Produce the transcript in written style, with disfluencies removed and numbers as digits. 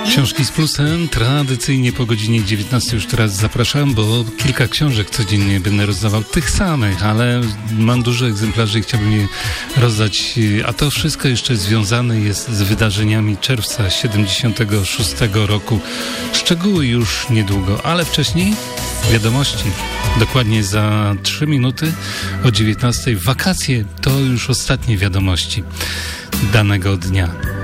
Książki z plusem, tradycyjnie po godzinie 19 już teraz zapraszam, bo kilka książek codziennie będę rozdawał, tych samych, ale mam dużo egzemplarzy i chciałbym je rozdać, a to wszystko jeszcze związane jest z wydarzeniami czerwca 76 roku. Szczegóły już niedługo, ale wcześniej wiadomości. Dokładnie za 3 minuty o 19. Wakacje to już ostatnie wiadomości danego dnia.